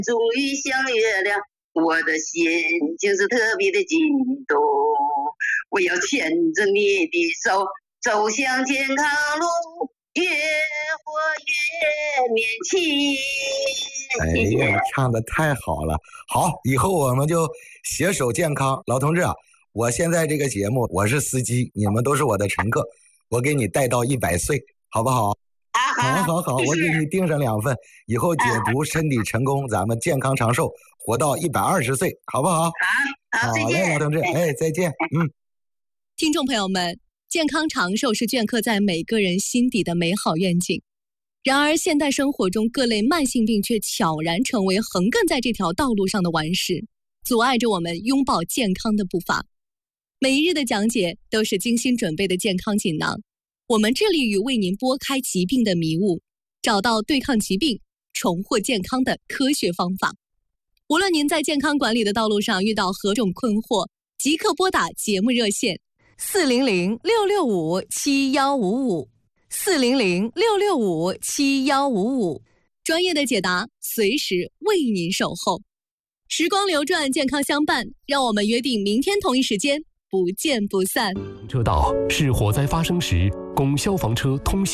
终于相约了，我的心情是特别的激动。我要牵着你的手，走向健康路，越活越年轻。 哎呀，唱得太好了！好，以后我们就携手健康。老同志啊，我现在这个节目我是司机，你们都是我的乘客，我给你带到100岁，好不好？好，我给你订上2份，以后解毒身体成功，咱们健康长寿，活到120岁，好不好？ 好，再见， 嘞，老同志，哎，再见。 听众朋友们，健康长寿是镌刻在每个人心底的美好愿景。然而，现代生活中各类慢性病却悄然成为横亘在这条道路上的顽石，阻碍着我们拥抱健康的步伐。每一日的讲解都是精心准备的健康锦囊，我们致力于为您拨开疾病的迷雾，找到对抗疾病、重获健康的科学方法。无论您在健康管理的道路上遇到何种困惑，即刻拨打节目热线400-665-7155，400-665-7155，专业的解答随时为您守候。时光流转，健康相伴，让我们约定明天同一时间不见不散。 车道是火灾发生时供消防车通行